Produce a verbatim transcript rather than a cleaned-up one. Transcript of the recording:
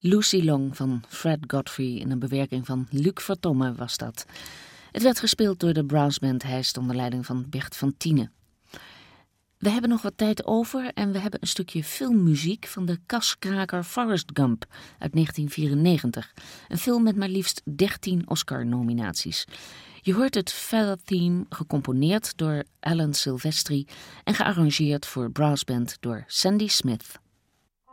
Lucy Long van Fred Godfrey in een bewerking van Luc Vertomme was dat. Het werd gespeeld door de brassband Heist onder leiding van Bert van Tiene. We hebben nog wat tijd over en we hebben een stukje filmmuziek van de kaskraker Forrest Gump uit negentien vierennegentig. Een film met maar liefst dertien Oscar-nominaties. Je hoort het Feather Theme gecomponeerd door Alan Silvestri en gearrangeerd voor brassband door Sandy Smith.